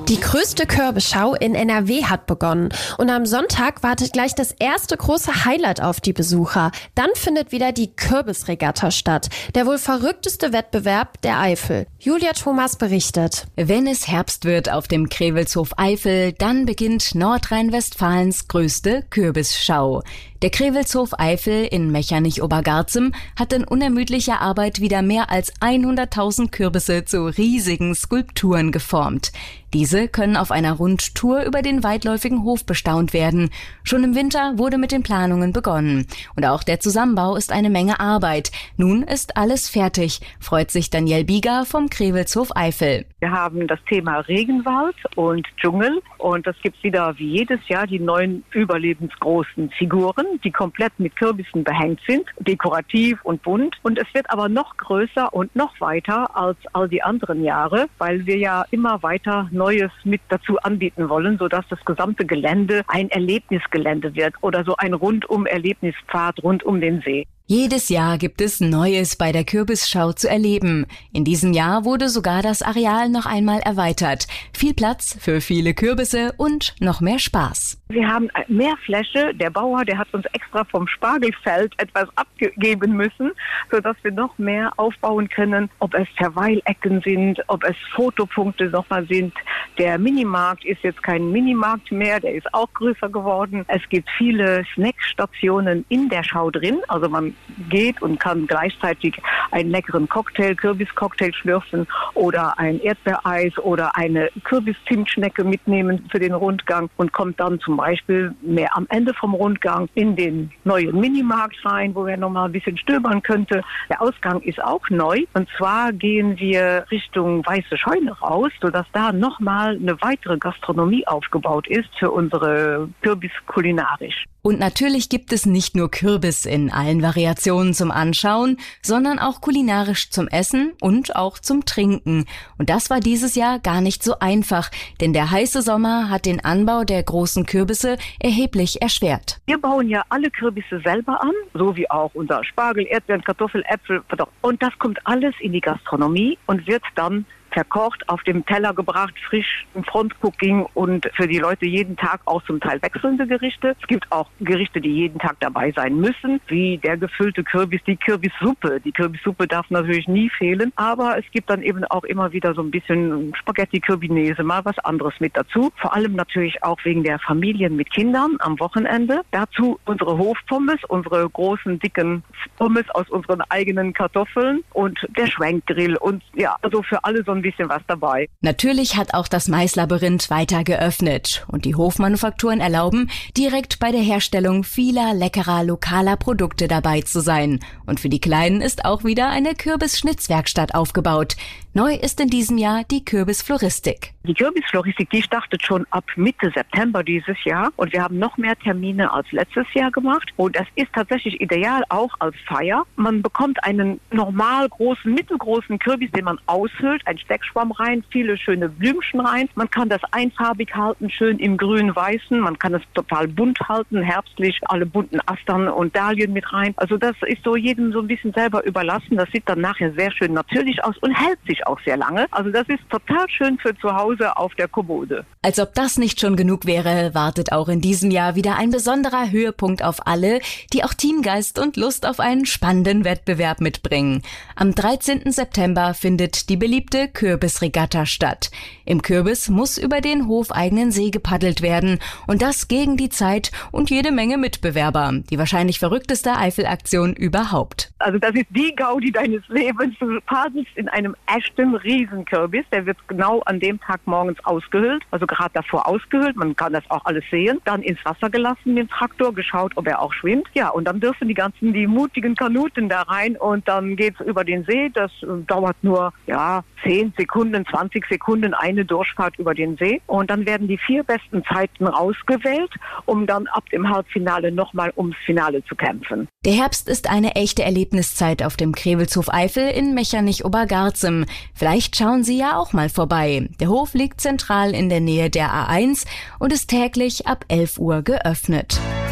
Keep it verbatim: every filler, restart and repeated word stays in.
Die größte Kürbisschau in N R W hat begonnen und am Sonntag wartet gleich das erste große Highlight auf die Besucher. Dann findet wieder die Kürbisregatta statt, der wohl verrückteste Wettbewerb der Eifel. Julia Thomas berichtet. Wenn es Herbst wird auf dem Krewelshof Eifel, dann beginnt Nordrhein-Westfalens größte Kürbisschau. Der Krewelshof Eifel in Mechernich-Obergarzem hat in unermüdlicher Arbeit wieder mehr als hunderttausend Kürbisse zu riesigen Skulpturen geformt. Diese können auf einer Rundtour über den weitläufigen Hof bestaunt werden. Schon im Winter wurde mit den Planungen begonnen. Und auch der Zusammenbau ist eine Menge Arbeit. Nun ist alles fertig, freut sich Danielle Bieger vom Krewelshof Eifel. Wir haben das Thema Regenwald und Dschungel und es gibt wieder wie jedes Jahr die neuen überlebensgroßen Figuren, die komplett mit Kürbissen behängt sind, dekorativ und bunt. Und es wird aber noch größer und noch weiter als all die anderen Jahre, weil wir ja immer weiter Neues mit dazu anbieten wollen, sodass das gesamte Gelände ein Erlebnisgelände wird oder so ein Rundum-Erlebnispfad rund um den See. Jedes Jahr gibt es Neues bei der Kürbisschau zu erleben. In diesem Jahr wurde sogar das Areal noch einmal erweitert. Viel Platz für viele Kürbisse und noch mehr Spaß. Wir haben mehr Fläche. Der Bauer, der hat uns extra vom Spargelfeld etwas abgeben müssen, sodass wir noch mehr aufbauen können. Ob es Verweilecken sind, ob es Fotopunkte nochmal sind. Der Minimarkt ist jetzt kein Minimarkt mehr, der ist auch größer geworden. Es gibt viele Snackstationen in der Schau drin. Also man geht und kann gleichzeitig einen leckeren Cocktail, Kürbiscocktail schlürfen oder ein Erdbeereis oder eine Kürbis-Zimtschnecke mitnehmen für den Rundgang und kommt dann zum Beispiel mehr am Ende vom Rundgang in den neuen Minimarkt rein, wo er nochmal ein bisschen stöbern könnte. Der Ausgang ist auch neu und zwar gehen wir Richtung Weiße Scheune raus, sodass da nochmal eine weitere Gastronomie aufgebaut ist für unsere Kürbis kulinarisch. Und natürlich gibt es nicht nur Kürbis in allen Variationen zum Anschauen, sondern auch kulinarisch zum Essen und auch zum Trinken. Und das war dieses Jahr gar nicht so einfach, denn der heiße Sommer hat den Anbau der großen Kürbisse erheblich erschwert. Wir bauen ja alle Kürbisse selber an, so wie auch unser Spargel, Erdbeeren, Kartoffel, Äpfel. Und das kommt alles in die Gastronomie und wird dann verkocht, auf dem Teller gebracht, frisch im Frontcooking und für die Leute jeden Tag auch zum Teil wechselnde Gerichte. Es gibt auch Gerichte, die jeden Tag dabei sein müssen, wie der gefüllte Kürbis, die Kürbissuppe. Die Kürbissuppe darf natürlich nie fehlen, aber es gibt dann eben auch immer wieder so ein bisschen Spaghetti Kürbinese, mal was anderes mit dazu. Vor allem natürlich auch wegen der Familien mit Kindern am Wochenende. Dazu unsere Hofpommes, unsere großen, dicken Pommes aus unseren eigenen Kartoffeln und der Schwenkgrill und ja, also für alle so ein bisschen was dabei. Natürlich hat auch das Maislabyrinth weiter geöffnet und die Hofmanufakturen erlauben, direkt bei der Herstellung vieler leckerer lokaler Produkte dabei zu sein. Und für die Kleinen ist auch wieder eine Kürbisschnitzwerkstatt aufgebaut. Neu ist in diesem Jahr die Kürbisfloristik. Die Kürbisfloristik, die startet schon ab Mitte September dieses Jahr und wir haben noch mehr Termine als letztes Jahr gemacht und das ist tatsächlich ideal auch als Feier. Man bekommt einen normal großen, mittelgroßen Kürbis, den man aushöhlt, ein Steckschwamm rein, viele schöne Blümchen rein. Man kann das einfarbig halten, schön im grün-weißen. Man kann es total bunt halten, herbstlich, alle bunten Astern und Dahlien mit rein. Also das ist so jedem so ein bisschen selber überlassen. Das sieht dann nachher sehr schön natürlich aus und hält sich auch sehr lange. Also das ist total schön für zu Hause auf der Kommode. Als ob das nicht schon genug wäre, wartet auch in diesem Jahr wieder ein besonderer Höhepunkt auf alle, die auch Teamgeist und Lust auf einen spannenden Wettbewerb mitbringen. Am dreizehnten September findet die beliebte Kürbisregatta statt. Im Kürbis muss über den hofeigenen See gepaddelt werden und das gegen die Zeit und jede Menge Mitbewerber. Die wahrscheinlich verrückteste Eifelaktion überhaupt. Also das ist die Gaudi deines Lebens. Du paddelst in einem echten Riesenkürbis. Der wird genau an dem Tag morgens ausgehöhlt, also gerade davor ausgehöhlt. Man kann das auch alles sehen. Dann ins Wasser gelassen mit dem Traktor, geschaut, ob er auch schwimmt. Ja, und dann dürfen die ganzen, die mutigen Kanuten da rein und dann geht's über den See. Das äh, dauert nur, ja, zehn Sekunden, zwanzig Sekunden eine Durchfahrt über den See. Und dann werden die vier besten Zeiten rausgewählt, um dann ab dem Halbfinale nochmal ums Finale zu kämpfen. Der Herbst ist eine echte Erlebniszeit auf dem Krewelshof Eifel in Mechernich-Obergarzem. Vielleicht schauen Sie ja auch mal vorbei. Der Hof liegt zentral in der Nähe der A eins und ist täglich ab elf Uhr geöffnet.